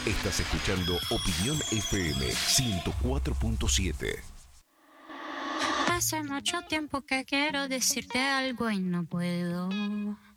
Estás escuchando Opinión FM 104.7. Hace mucho tiempo que quiero decirte algo y no puedo.